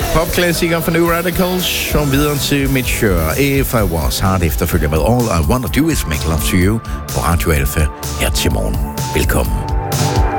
Popklassiker fra New Radicals, og videre til Mitch Ure. If I Was Hard efterfølger med All I Wanna Do Is Make Love To You på Radio Alpha her til morgen. Velkommen.